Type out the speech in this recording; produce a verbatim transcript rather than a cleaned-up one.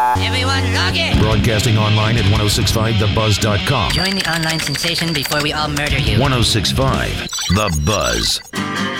Everyone log in. Broadcasting online at ten sixty-five the buzz dot com. Join the online sensation before we all murder you. ten sixty-five The Buzz.